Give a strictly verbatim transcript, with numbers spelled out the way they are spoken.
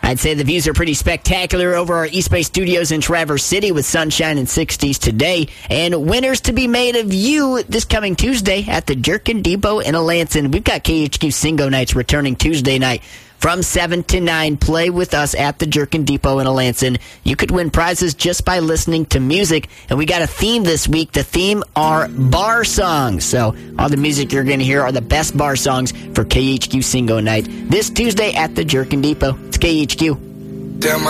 I'd say the views are pretty spectacular over our East Bay studios in Traverse City with sunshine and sixties today. And winners to be made of you this coming Tuesday at the Jerkin Depot in Alanson. We've got K H Q Singo Nights returning Tuesday night from seven to nine. Play with us at the Jerkin Depot in Alanson. You could win prizes just by listening to music. And we got a theme this week. The theme are bar songs. So all the music you're going to hear are the best bar songs for K H Q Singo Night this Tuesday at the Jerkin Depot. It's K H Q. Damn.